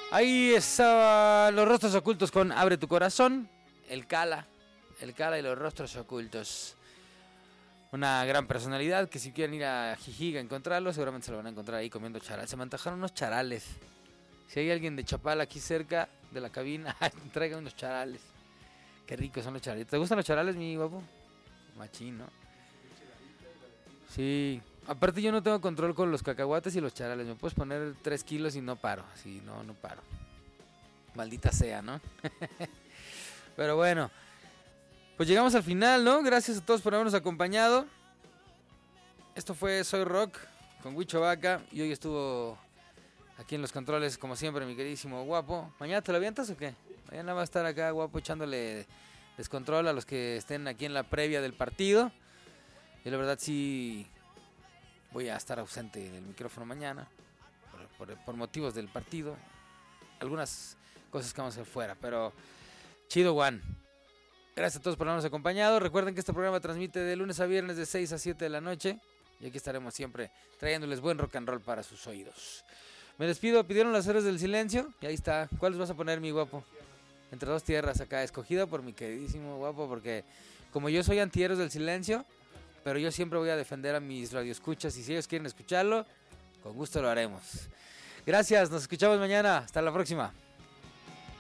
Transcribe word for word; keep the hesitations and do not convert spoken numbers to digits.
Ahí estaban Los Rostros Ocultos con Abre tu Corazón. El Cala. El Cala y Los Rostros Ocultos. Una gran personalidad que si quieren ir a Jijiga a encontrarlo, seguramente se lo van a encontrar ahí comiendo charales. Se me antojaron unos charales. Si hay alguien de Chapala aquí cerca de la cabina, traigan unos charales. Qué ricos son los charales. ¿Te gustan los charales, mi guapo? Machín, ¿no? Sí. Aparte yo no tengo control con los cacahuates y los charales. Me puedes poner tres kilos y no paro. Así, no, no paro. Maldita sea, ¿no? Pero bueno. Pues llegamos al final, ¿no? Gracias a todos por habernos acompañado. Esto fue Soy Rock con Huicho Vaca. Y hoy estuvo aquí en los controles, como siempre, mi queridísimo Guapo. ¿Mañana te lo avientas o qué? Mañana va a estar acá Guapo echándole descontrol a los que estén aquí en la previa del partido. Y la verdad sí voy a estar ausente en el micrófono mañana. Por, por, por motivos del partido. Algunas cosas que vamos a hacer fuera. Pero chido, Juan. Gracias a todos por habernos acompañado. Recuerden que este programa transmite de lunes a viernes de seis a siete de la noche. Y aquí estaremos siempre trayéndoles buen rock and roll para sus oídos. Me despido, pidieron las Héroes del Silencio. Y ahí está. ¿Cuáles vas a poner, mi guapo? Entre Dos Tierras acá, escogida por mi queridísimo Guapo. Porque como yo soy anti-Héroes del Silencio, pero yo siempre voy a defender a mis radioescuchas. Y si ellos quieren escucharlo, con gusto lo haremos. Gracias, nos escuchamos mañana. Hasta la próxima.